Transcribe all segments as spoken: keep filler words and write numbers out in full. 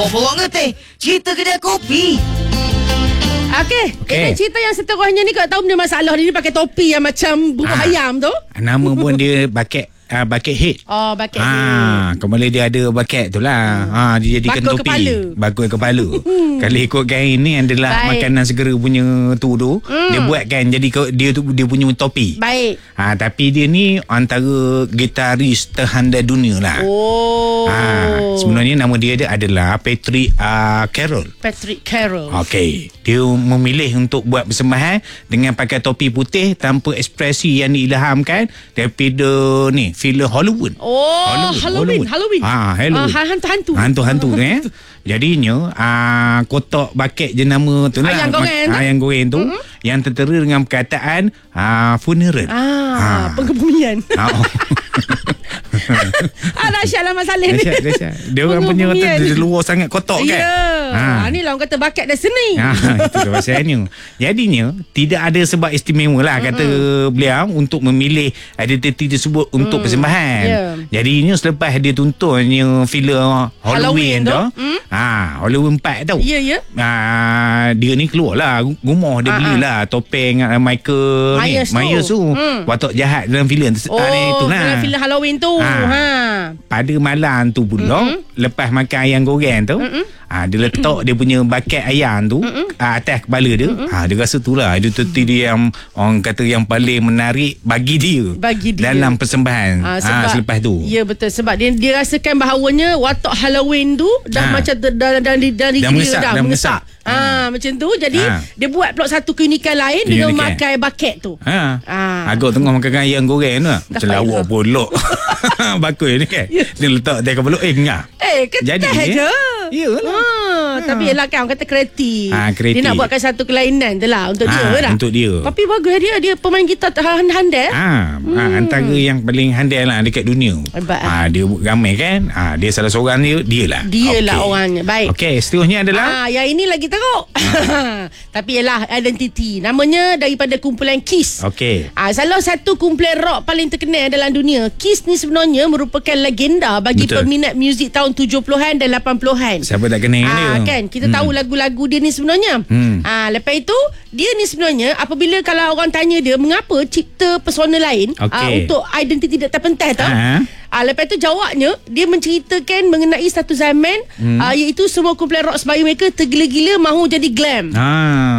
Oh, bawa ngerti. Cerita kedai kopi. Okey, Okey. ini cerita yang seterusnya ni kau tahu benda masalah dia ni pakai topi yang macam bubur Ah. ayam tu. Nama pun dia bucket uh, bucket head. Oh, pakai Ah, kembali dia ada bucket tu lah. Ha, dia jadikan Bakul topi. kepala. Bakul kepala. Kalau ikutkan ini adalah Baik. makanan segera punya tu tu. Hmm. Dia buatkan jadi ke- dia tu dia punya topi. Baik. Ha, tapi dia ni antara gitaris terhandal dunia lah. Oh. Ha, sebenarnya nama dia dia adalah Patrick uh, Carroll. Patrick Carroll. Okey, dia memilih untuk buat persembahan dengan pakai topi putih tanpa ekspresi yang diilhamkan daripada ni filem Hollywood. Oh, Halloween, Halloween. Ah, Halloween. Ah, hantu-hantu. Hantu-hantu tu eh. Jadinya ah, kotak baket jenama tu lah. Ayam goreng tu. Ayam goreng tu mm-hmm. yang tertera dengan perkataan ah, funeral. Ah, pengebumian. Ah, oh. Ah, dahsyat lah masalah ni. Dahsyat, dahsyat. Dia orang punya Pengebumian. ter- luar sangat kotak kan. Ya. Ah, ni lah orang kata bakat dah seni. Ha, itu dah pasalnya. Jadinya tidak ada sebab istimewa lah kata mm-hmm. beliau untuk memilih identiti tersebut untuk mm. persembahan. Yeah. Jadinya selepas dia tontonnya filem Halloween, Halloween tu, tu, mm. ha, Halloween empat tu. Ya, ya. Ha, dia ni keluar lah rumah dia Ah, belilah topeng uh, Michael Myers ni, tu. Myers tu. Mm. Watak jahat dalam filem tu. Oh, Ah, ni, itulah. dalam filem Halloween tu. Ha. Ha. Pada malam tu pula mm-hmm. lepas makan ayam goreng tu mm-hmm. ha, dia letak dia punya baket ayam tu mm-hmm. ha, atas kepala dia mm-hmm. ha, dia rasa tu lah dia tu dia yang orang kata yang paling menarik bagi dia, Bagi dia. dalam persembahan Ah, ha, selepas tu. Ya, betul. Sebab dia dia rasakan bahawanya watak Halloween tu dah Ha. macam dah dah dah dah, dah, Dah mengesak, dah dah mengesak. mengesak. Ah, macam tu. Jadi Ha. dia buat pula satu keunikan lain dengan Keunikan. memakai baket tu. Ha. Ah. Agak tengah makan ayam goreng tu lah. Dah Selawak baik. bolok. Bakul ni kan. Dia letak dia kepala eh ngah. Eh, ketah Jadi, je. Iyalah. Ha, tapi yelah kan orang kata kreatif. Ah, kreatif. Dia nak buatkan satu kelainan tu lah untuk Ah, dia lah. untuk dia. Tapi bagus dia dia pemain gitar handai. Ha, hmm. ha, antara yang paling handal lah dekat dunia. Hebat, Ha, dia ramai kan. Ha, dia salah seorang dia, dia lah. Dia lah Okey. orangnya. Baik. Okey, seterusnya adalah Ah, yang ini lagi teruk. Tapi ialah identiti. Namanya daripada kumpulan Kiss. okey. Ah, salah satu kumpulan rock paling terkenal dalam dunia. Kiss ni sebenarnya merupakan legenda bagi Betul. peminat muzik tahun tujuh puluhan dan lapan puluhan. Siapa tak kenal dia? Ah, kan kita tahu lagu-lagu dia ni sebenarnya. Hmm. Ah, lepas itu dia ni sebenarnya apabila kalau orang tanya dia mengapa cipta persona lain ah, Okey. untuk identiti tidak terpentas tau. Ah. Ah, lepas tu jawabnya dia menceritakan mengenai satu zaman hmm. ah, iaitu semua kumpulan rock sebaya mereka tergila-gila mahu jadi glam. Ha.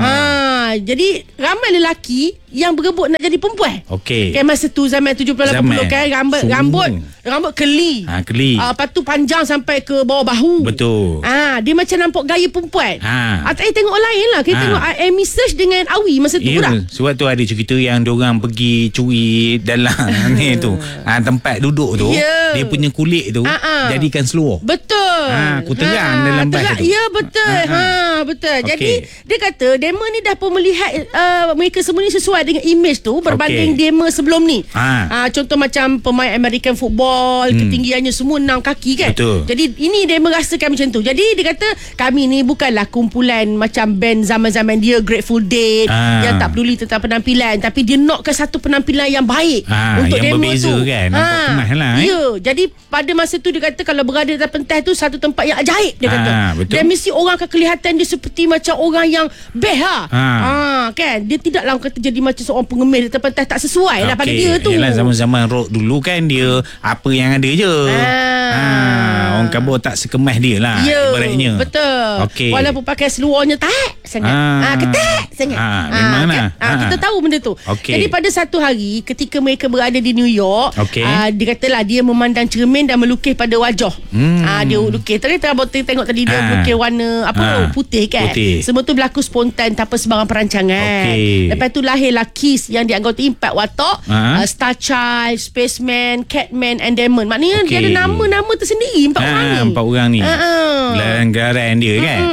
Ah, jadi ramai lelaki yang berebut nak jadi perempuan. Okey. Kan masa tu zaman tujuh puluh lapan puluh Zaman. kan rambut Semua. rambut rambut keli. Ha, keli. Ah, lepas tu panjang sampai ke bawah bahu. Betul. Ah, dia macam nampak gaya perempuan. Ha. Ah, tak payah tengok lain lah. Kita Ha. tengok Amy Search dengan Awi masa tu Ya, lah. sebab tu ada cerita yang diorang pergi curi dalam ni tu. Ha, tempat duduk tu. Ya. Dia punya kulit tu Ha-ha. jadikan seluar. Betul. Ha, kuteran dalam bas terang- tu. Ya, betul. Ha, Ha, ha. betul. Okey. Jadi dia kata demo ni dah pun melihat uh, mereka semua ni sesuai dengan image tu berbanding Okey. demo sebelum ni. Ha. Ha, contoh macam pemain American football, Hmm. ketinggiannya semua enam kaki kan. Betul. Jadi ini dia merasakan macam tu. Jadi dia kata kami ni bukanlah kumpulan macam band zaman-zaman dia Grateful Dead Ha. yang tak peduli tentang penampilan, tapi dia nakkan satu penampilan yang baik Ha, untuk yang demo berbeza tu. kan. Nampak kemas lah, eh. Ya, jadi pada masa tu dia kata kalau berada dalam pentas tu satu tempat yang ajaib dia kata. Ah, betul. Dan mesti orang akan kelihatan dia seperti macam orang yang best lah. Ah. Ah, kan. Dia tidaklah orang kata jadi macam seorang pengemis di pentas tak sesuai lah pada dia tu. Yalah, zaman-zaman rock dulu kan dia apa yang ada je. Ah. Ha, orang kabur tak sekemas dia lah Ya, ibaratnya. betul. Okey. Walaupun pakai seluarnya tak sangat. Ah. Ah, ketat sangat. Ah, memang lah. kan? Ah, Ah. kita tahu benda tu. Okey. Jadi pada satu hari ketika mereka berada di New York, Okey. ah, dia katalah dia memandang cermin dan melukis pada wajah. Hmm. Ah, dia lukis. Tadi tengok tengok tadi dia Ah. lukis warna apa Ah. putih kan. Putih. Semua tu berlaku spontan tanpa sebarang perancangan. Okey. Lepas tu lahirlah Kiss yang dianggoti empat watak, Ah. ah, Star Child, Spaceman, Catman and Demon. Maknanya dia Okey. ada nama-nama tersendiri empat orang ni. Ha, empat orang ni. Ah, ah. Pelanggaran dia kan. Mm, mm, mm.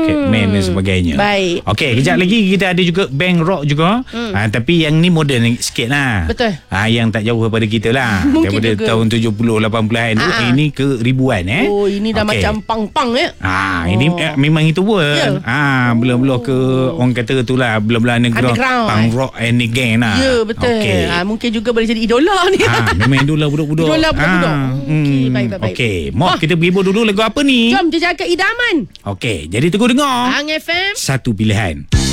Rocketman dan sebagainya. Baik. Okey, kejap lagi kita ada juga band rock juga. Hmm. Ha, tapi yang ni moden sikit lah. Betul. Ha, yang tak jauh daripada kita lah. Mungkin daripada juga. tahun tujuh puluh lapan puluhan tu. Ha-ha. Ini ke ribuan eh. Oh, ini dah Okey. macam pang-pang ya. Ah, Oh. ini eh, memang itu pun. Ya. Ah, belum-belum ke orang kata tu lah, belum-belum underground, Underground, punk eh. rock and again lah. Ya, betul. Okey. Ha, mungkin juga boleh jadi idola ni. Ah, memang idola budak-budak. Idola budak-budak. Ah, Okey, hmm, baik, baik, baik. Okey, Moh Ah. kita berhibur dulu lagu apa ni? Jom jejaka idaman. Okey, jadi tunggu dengar. Hang F M. Satu pilihan.